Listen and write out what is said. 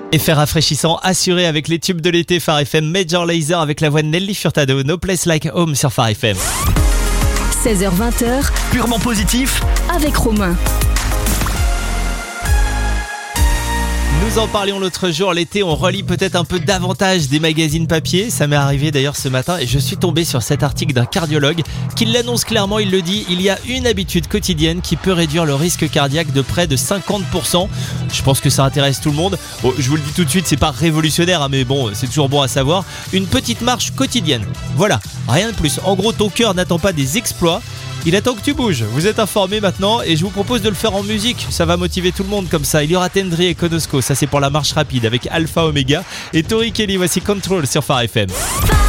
Effet rafraîchissant assuré avec les tubes de l'été. Phare FM, Major Lazer avec la voix de Nelly Furtado, No Place Like Home sur Phare FM. 16h20, Purement positif. avec Romain. Nous en parlions l'autre jour, l'été on relit peut-être un peu davantage des magazines papier. Ça m'est arrivé d'ailleurs ce matin et je suis tombé sur cet article d'un cardiologue qui l'annonce clairement, il le dit, il y a une habitude quotidienne qui peut réduire le risque cardiaque de près de 50%. Je pense que ça intéresse tout le monde. Bon, je vous le dis tout de suite, c'est pas révolutionnaire, mais bon, c'est toujours bon à savoir. Une petite marche quotidienne. Voilà, rien de plus. En gros, ton cœur n'attend pas des exploits. Il attend que tu bouges. Vous êtes informés maintenant et je vous propose de le faire en musique. Ça va motiver tout le monde comme ça. Il y aura Tendry et Konosko. Ça c'est pour la marche rapide avec Alpha Omega. Et Tori Kelly, voici Control sur Phare FM.